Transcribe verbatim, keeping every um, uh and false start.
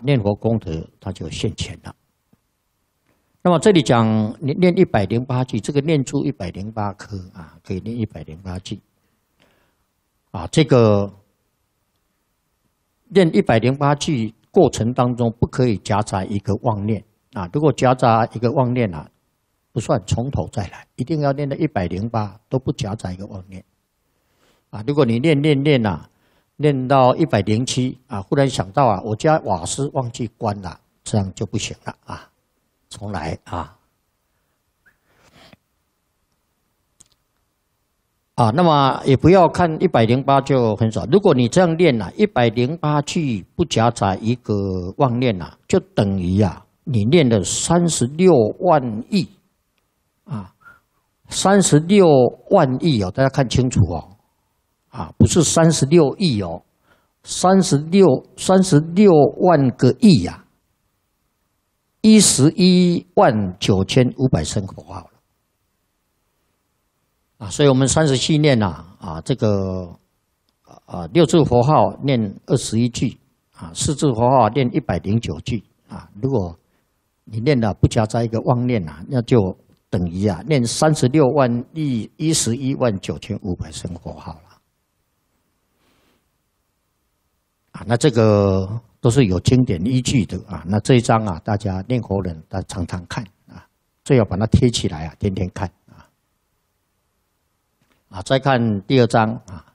念佛功德它就现前了。那么这里讲你念一百零八句，这个念珠一百零八颗啊，可以念一百零八句啊。这个念一百零八句过程当中，不可以夹杂一个妄念啊。如果夹杂一个妄念啊，不算，从头再来，一定要念到一百零八都不夹杂一个妄念啊。如果你念念念啊，念到一百零七啊，忽然想到啊，我家瓦斯忘记关了，这样就不行了啊，重来啊。啊，那么也不要看一百零八就很少。如果你这样念啊，一百零八句不夹杂一个妄念啊，就等于啊，你念了三十六万亿啊，三十六万亿哦，大家看清楚哦。啊，不是三十六亿哦，三十六三十六万个亿呀、啊，一十一万九千五百声佛号了啊，所以我们三十七念呐啊，这个啊六字佛号念二十一句啊，四字佛号念一百零九句啊，如果你念了不夹杂一个妄念啊，那就等于啊念三十六万亿一十一万九千五百声佛号了。啊，那这个都是有经典依据的啊。那这一章啊，大家念佛人大家常常看啊，最好把它贴起来啊，天天看啊。啊，再看第二章啊。